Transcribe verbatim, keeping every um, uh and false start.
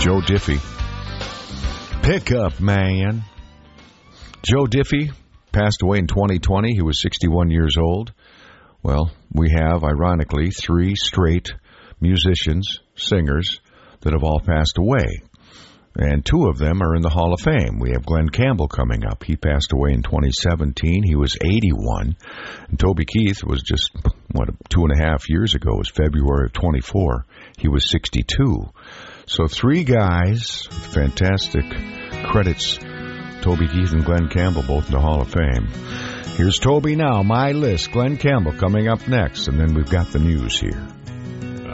Joe Diffie. Pickup man. Joe Diffie passed away in twenty twenty. He was sixty-one years old. Well, we have, ironically, three straight musicians, singers, that have all passed away. And two of them are in the Hall of Fame. We have Glenn Campbell coming up. He passed away in twenty seventeen. He was eighty-one. And Toby Keith was just, what, two and a half years ago. It was February of twenty-four. He was sixty-two. So three guys, fantastic credits. Toby Keith and Glenn Campbell, both in the Hall of Fame. Here's Toby now, My List. Glenn Campbell coming up next, and then we've got the news here.